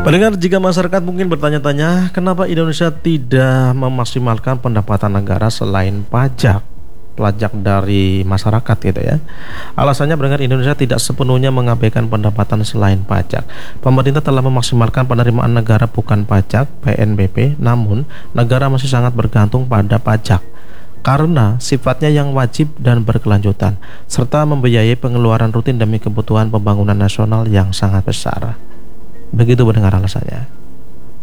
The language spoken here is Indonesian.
Pendengar, jika masyarakat mungkin bertanya-tanya kenapa Indonesia tidak memaksimalkan pendapatan negara selain pajak dari masyarakat gitu ya. Alasannya pendengar, Indonesia tidak sepenuhnya mengabaikan pendapatan selain pajak. Pemerintah telah memaksimalkan penerimaan negara bukan pajak (PNBP), namun negara masih sangat bergantung pada pajak karena sifatnya yang wajib dan berkelanjutan, serta membiayai pengeluaran rutin demi kebutuhan pembangunan nasional yang sangat besar. Begitu pendengar alasannya.